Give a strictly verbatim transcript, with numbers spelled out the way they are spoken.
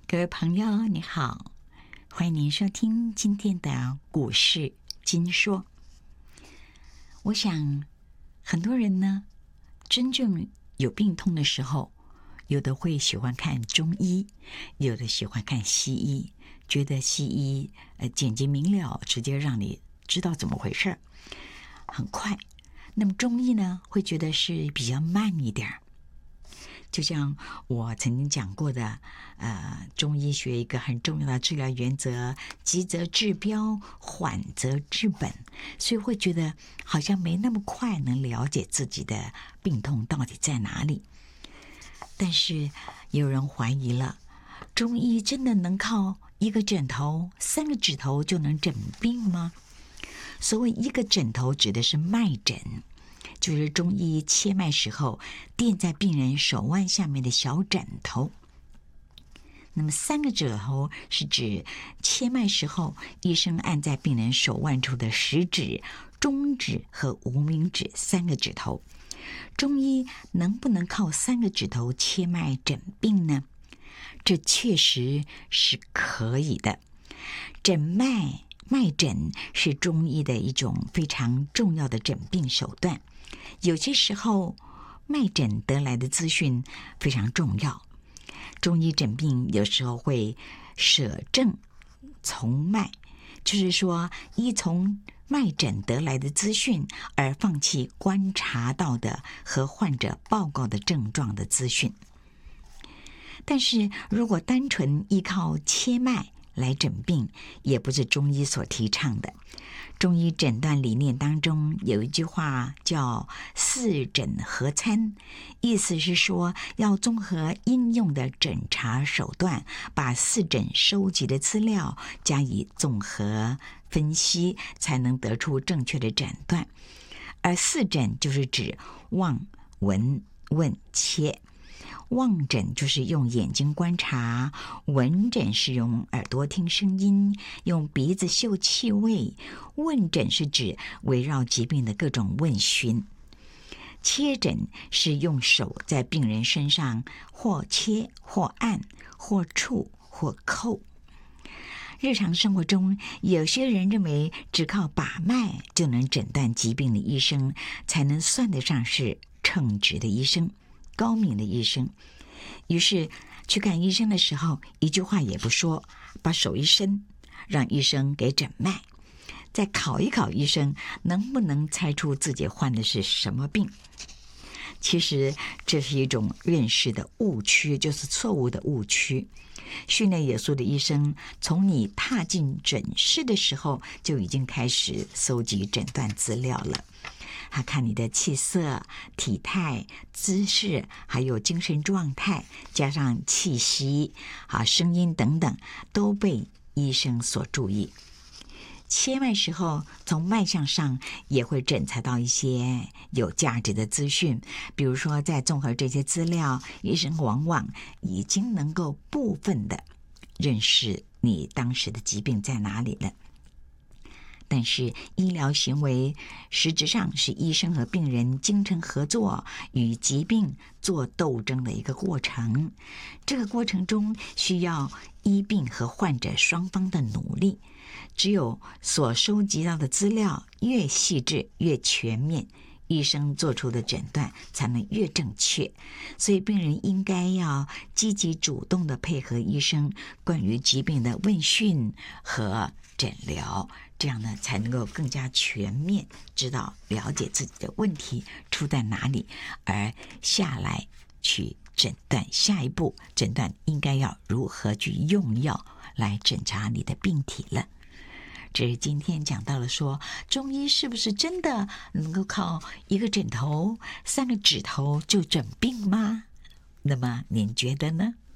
各位朋友你好，欢迎您收听今天的股市金说。我想很多人呢，真正有病痛的时候，有的会喜欢看中医，有的喜欢看西医，觉得西医呃简洁明了，直接让你知道怎么回事，很快。那么中医呢，会觉得是比较慢一点。就像我曾经讲过的，呃，中医学一个很重要的治疗原则：急则治标，缓则治本。所以会觉得好像没那么快能了解自己的病痛到底在哪里。但是有人怀疑了，中医真的能靠一个枕头、三个指头就能诊病吗？所谓一个枕头指的是脉枕，就是中医切脉时候垫在病人手腕下面的小枕头。那么三个指头是指切脉时候医生按在病人手腕处的食指、中指和无名指三个指头。中医能不能靠三个指头切脉诊病呢？这确实是可以的。诊脉脉诊是中医的一种非常重要的诊病手段。有些时候脉诊得来的资讯非常重要。中医诊病有时候会舍证从脉，就是说依从脉诊得来的资讯而放弃观察到的和患者报告的症状的资讯。但是如果单纯依靠切脉来诊病，也不是中医所提倡的。中医诊断理念当中有一句话叫四诊合参，意思是说要综合应用的诊查手段，把四诊收集的资料加以综合分析，才能得出正确的诊断。而四诊就是指望、闻、问、切。望诊就是用眼睛观察，闻诊是用耳朵听声音，用鼻子嗅气味，问诊是指围绕疾病的各种问询，切诊是用手在病人身上或切或按或触或扣。日常生活中，有些人认为只靠把脉就能诊断疾病的医生，才能算得上是称职的医生，高明的医生。于是去看医生的时候，一句话也不说，把手一伸，让医生给诊脉，再考一考医生能不能猜出自己患的是什么病。其实这是一种认识的误区，就是错误的误区。训练有素的医生从你踏进诊室的时候就已经开始搜集诊断资料了。他看你的气色、体态、姿势，还有精神状态，加上气息、啊声音等等，都被医生所注意。切脉时候，从脉象上也会诊查到一些有价值的资讯，比如说在综合这些资料，医生往往已经能够部分的认识你当时的疾病在哪里了。但是医疗行为实质上是医生和病人精诚合作，与疾病做斗争的一个过程。这个过程中需要医病和患者双方的努力。只有所收集到的资料越细致越全面，医生做出的诊断才能越正确。所以病人应该要积极主动地配合医生关于疾病的问讯和诊疗，这样呢才能够更加全面知道了解自己的问题出在哪里，而下来去诊断，下一步诊断应该要如何去用药来诊查你的病体了。这是今天讲到了说，中医是不是真的能够靠一个枕头、三个指头就诊病吗？那么您觉得呢？